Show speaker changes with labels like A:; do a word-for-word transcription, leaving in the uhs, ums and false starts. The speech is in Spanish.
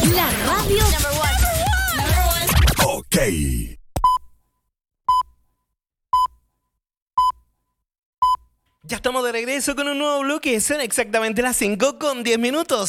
A: La radio. Number one. Number one.
B: Ok.
C: Ya estamos de regreso con un nuevo bloque. Son exactamente las cinco con diez minutos.